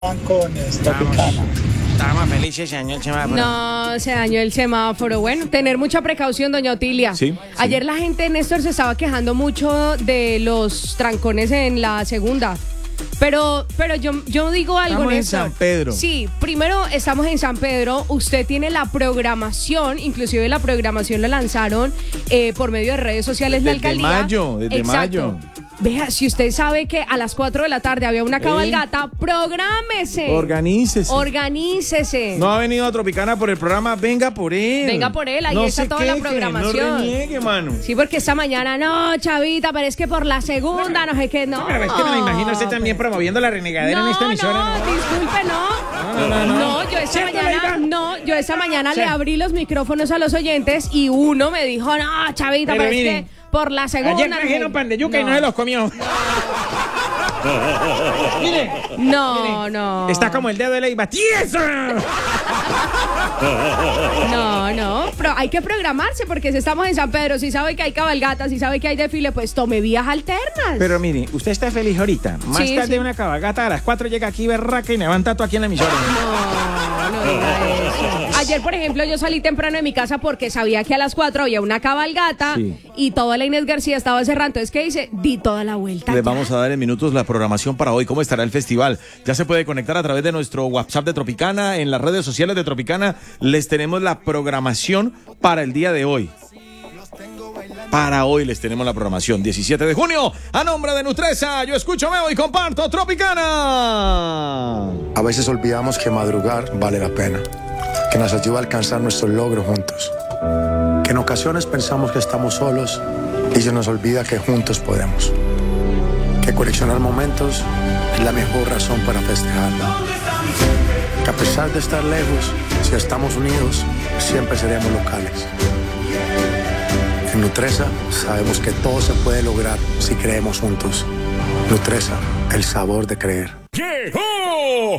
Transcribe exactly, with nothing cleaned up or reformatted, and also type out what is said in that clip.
Trancones, Tropicana. Estábamos felices, se dañó el semáforo. No, se dañó el semáforo. Bueno, tener mucha precaución, doña Otilia. Sí, sí. Ayer la gente, Néstor, se estaba quejando mucho de los trancones en la segunda. Pero, pero yo, yo digo algo, Estamos en Néstor. San Pedro. Sí, primero estamos en San Pedro. Usted tiene la programación, inclusive la programación la lanzaron eh, por medio de redes sociales la Desde alcaldía. mayo, desde Exacto. mayo. Vea, si usted sabe que a las cuatro de la tarde había una cabalgata, prográmese. Organícese. Organícese. No ha venido a Tropicana por el programa, venga por él. Venga por él, ahí no está se toda la queje, programación. No reniegue, mano. Sí, porque esta mañana, no, chavita, pero es que por la segunda, no sé qué, no. Pero es que me la imagino usted también promoviendo la renegadera No, en esta emisora. no, ¿no? disculpe, no. No, no, no. No, yo esta ¿Cierto, mañana, Leiva? no, yo esta mañana Sí. le abrí los micrófonos a los oyentes y uno me dijo, no, chavita, Pero pero, mire, es que por la segunda. Ayer no sé trajeron qué". pan de yuca y no se los comió. Mire, No, no. está como el dedo de Leiva. ¡Tieso! No, no, pero hay que programarse porque si estamos en San Pedro, si sabe que hay cabalgatas, si sabe que hay desfile, pues tome vías alternas. Pero mire, usted está feliz ahorita. Más Sí, tarde sí. una cabalgata a las cuatro llega aquí berraca y levanta todo aquí en la emisora. No, no diga eso. Ayer, por ejemplo, yo salí temprano de mi casa porque sabía que a las cuatro había una cabalgata Sí. y toda la Inés García estaba cerrando. Entonces, ¿qué hice? Di toda la vuelta. Les ya. vamos a dar en minutos la programación para hoy. ¿Cómo estará el festival? Ya se puede conectar a través de nuestro WhatsApp de Tropicana. En las redes sociales de Tropicana les tenemos la programación para el día de hoy. Para hoy les tenemos la programación. diecisiete de junio, a nombre de Nutresa, yo escucho, veo y comparto Tropicana. A veces olvidamos que madrugar vale la pena, que nos ayuda a alcanzar nuestros logros juntos, que en ocasiones pensamos que estamos solos y se nos olvida que juntos podemos, que coleccionar momentos es la mejor razón para festejar, que a pesar de estar lejos, si estamos unidos, siempre seremos locales. En Nutresa sabemos que todo se puede lograr si creemos juntos. Nutresa, el sabor de creer. ¡Llegó!